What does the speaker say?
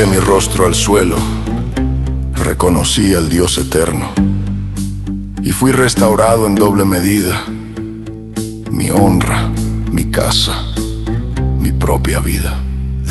Bajé mi rostro al suelo, reconocí al Dios eterno y fui restaurado en doble medida. Mi honra, mi casa, mi propia vida.